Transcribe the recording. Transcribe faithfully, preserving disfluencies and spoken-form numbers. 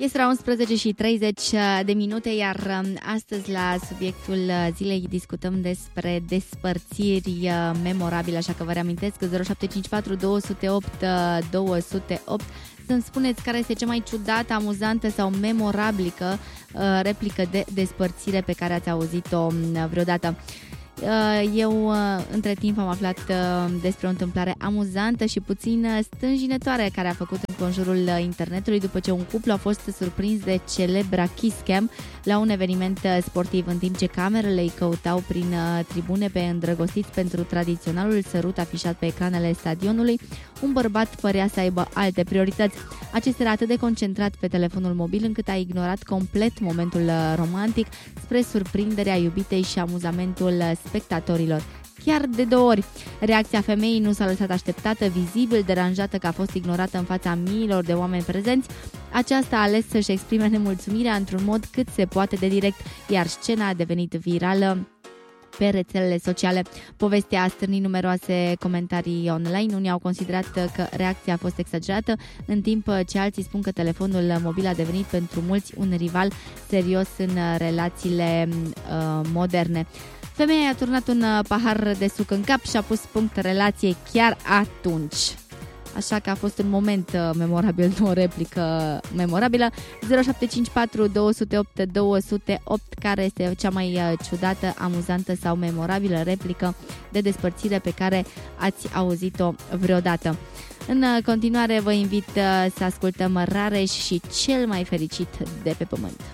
Este la unsprezece și treizeci de minute, iar astăzi la subiectul zilei discutăm despre despărțiri memorabile, așa că vă reamintesc că zero șapte cinci patru doi zero opt doi zero opt să-mi spuneți care este cea mai ciudată, amuzantă sau memorabilă replică de despărțire pe care ați auzit-o vreodată. Eu, între timp, am aflat despre o întâmplare amuzantă și puțin stânjinătoare care a făcut în conjurul internetului după ce un cuplu a fost surprins de celebra kiss cam la un eveniment sportiv, în timp ce camerele îi căutau prin tribune pe îndrăgostiți pentru tradiționalul sărut afișat pe ecranele stadionului. Un bărbat părea să aibă alte priorități. Acesta era atât de concentrat pe telefonul mobil încât a ignorat complet momentul romantic, spre surprinderea iubitei și amuzamentul spectatorilor. Chiar de două ori. Reacția femeii nu s-a lăsat așteptată, vizibil deranjată că a fost ignorată în fața miilor de oameni prezenți. Aceasta a ales să-și exprime nemulțumirea într-un mod cât se poate de direct, iar scena a devenit virală pe rețelele sociale. Povestea a stârnit numeroase comentarii online. Unii au considerat că reacția a fost exagerată, în timp ce alții spun că telefonul mobil a devenit pentru mulți un rival serios în relațiile uh, moderne. Femeia i-a turnat un pahar de suc în cap și a pus punct relației chiar atunci. Așa că a fost un moment memorabil, nu o replică memorabilă. zero șapte cinci patru doi zero opt doi zero opt, care este cea mai ciudată, amuzantă sau memorabilă replică de despărțire pe care ați auzit-o vreodată. În continuare vă invit să ascultăm Rareș și Cel mai fericit de pe pământ.